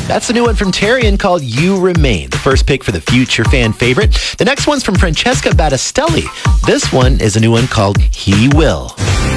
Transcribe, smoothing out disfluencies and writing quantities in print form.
That's the new one from Tarian called You Remain, the first pick for the future fan favorite. The next one's from Francesca Battistelli. This one is a new one called He Will.